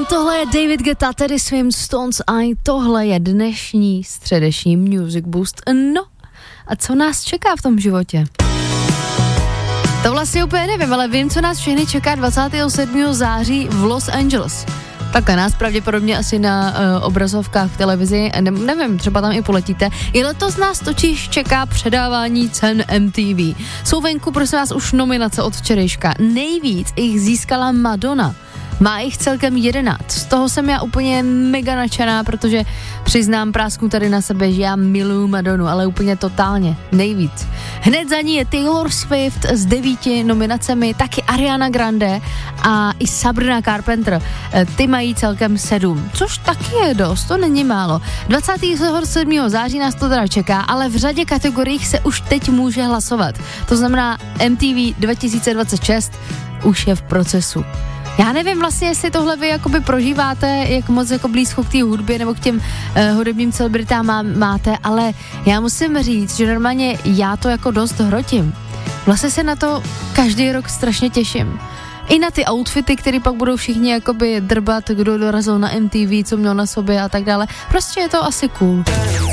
Alone, tohle je David Guetta, tedy Swim Stones a tohle je dnešní středeční Music Boost. No, a co nás čeká v tom životě? To vlastně úplně nevím, ale vím, co nás všechny čeká 27. září v Los Angeles. Tak a nás pravděpodobně asi na obrazovkách v televizi, nevím, třeba tam i poletíte. I letos nás totiž čeká předávání cen MTV. Jsou venku, prosím vás, už nominace od včerejška. Nejvíc jich získala Madonna. Má jich celkem 11. Z toho jsem já úplně mega nadšená, protože přiznám, prásknu tady na sebe, že já miluju Madonu, ale úplně totálně, nejvíc. Hned za ní je Taylor Swift s 9 nominacemi, taky Ariana Grande a i Sabrina Carpenter. Ty mají celkem 7, což taky je dost, to není málo. 27. září nás to teda čeká, ale v řadě kategoriích se už teď může hlasovat. To znamená MTV 2026 už je v procesu. Já nevím vlastně, jestli tohle vy jakoby prožíváte, jak moc jako blízko k té hudbě nebo k těm hudebním celebritám máte, ale já musím říct, že normálně já to jako dost hrotím. Vlastně se na to každý rok strašně těším. I na ty outfity, které pak budou všichni jakoby drbat, kdo dorazil na MTV, co měl na sobě a tak dále. Prostě je to asi cool.